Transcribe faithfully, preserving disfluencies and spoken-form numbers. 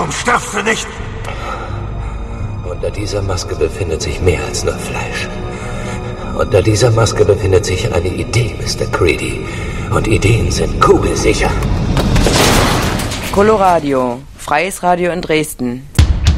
Warum stirbst du nicht? Unter dieser Maske befindet sich mehr als nur Fleisch. Unter dieser Maske befindet sich eine Idee, Mister Creedy. Und Ideen sind kugelsicher. Coloradio, freies Radio in Dresden.